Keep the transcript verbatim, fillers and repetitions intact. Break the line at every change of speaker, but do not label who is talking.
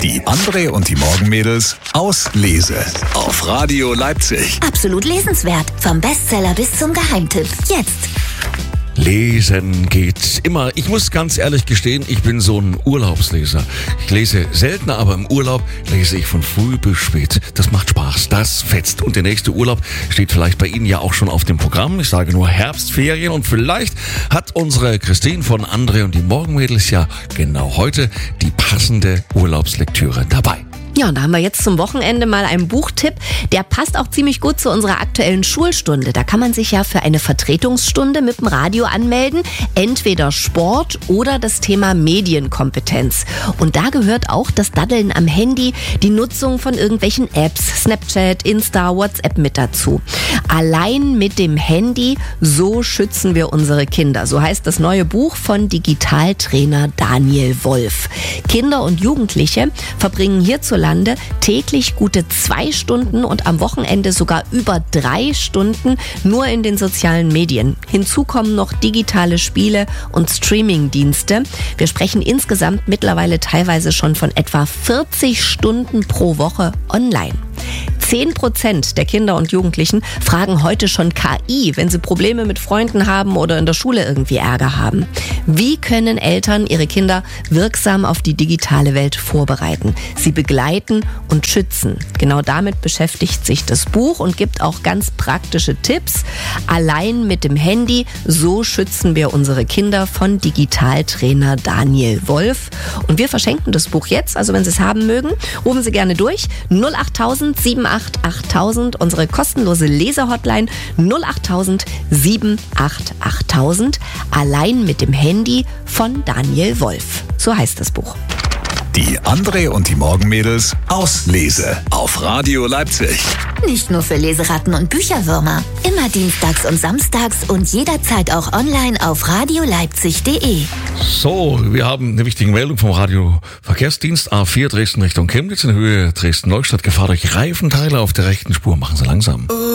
Die André und die Morgenmädels aus Lese auf Radio Leipzig.
Absolut lesenswert. Vom Bestseller bis zum Geheimtipp. Jetzt.
Lesen geht immer. Ich muss ganz ehrlich gestehen, ich bin so ein Urlaubsleser. Ich lese seltener, aber im Urlaub lese ich von früh bis spät. Das macht Spaß, das fetzt. Und der nächste Urlaub steht vielleicht bei Ihnen ja auch schon auf dem Programm. Ich sage nur Herbstferien. Und vielleicht hat unsere Christine von André und die Morgenmädels ja genau heute die passende Urlaubslektüre dabei.
Ja, und da haben wir jetzt zum Wochenende mal einen Buchtipp, der passt auch ziemlich gut zu unserer aktuellen Schulstunde. Da kann man sich ja für eine Vertretungsstunde mit dem Radio anmelden, entweder Sport oder das Thema Medienkompetenz. Und da gehört auch das Daddeln am Handy, die Nutzung von irgendwelchen Apps, Snapchat, Insta, WhatsApp mit dazu. Allein mit dem Handy, so schützen wir unsere Kinder. So heißt das neue Buch von Digitaltrainer Daniel Wolf. Kinder und Jugendliche verbringen hierzulande täglich gute zwei Stunden und am Wochenende sogar über drei Stunden nur in den sozialen Medien. Hinzu kommen noch digitale Spiele und Streamingdienste. Wir sprechen insgesamt mittlerweile teilweise schon von etwa vierzig Stunden pro Woche online. Zehn Prozent der Kinder und Jugendlichen fragen heute schon K I, wenn sie Probleme mit Freunden haben oder in der Schule irgendwie Ärger haben. Wie können Eltern ihre Kinder wirksam auf die digitale Welt vorbereiten, sie begleiten und schützen? Genau damit beschäftigt sich das Buch und gibt auch ganz praktische Tipps. Allein mit dem Handy, so schützen wir unsere Kinder, von Digitaltrainer Daniel Wolf. Und wir verschenken das Buch jetzt, also wenn Sie es haben mögen, rufen Sie gerne durch. null acht tausend sieben acht achttausend, unsere kostenlose Lesehotline null acht tausend sieben acht achttausend. Allein mit dem Handy von Daniel Wolf. So heißt das Buch.
Die André und die Morgenmädels aus Lese auf Radio Leipzig.
Nicht nur für Leseratten und Bücherwürmer. Immer dienstags und samstags und jederzeit auch online auf radio leipzig punkt de.
So, wir haben eine wichtige Meldung vom Radioverkehrsdienst. A vier Dresden Richtung Chemnitz in Höhe Dresden-Neustadt. Gefahr durch Reifenteile auf der rechten Spur. Machen Sie langsam.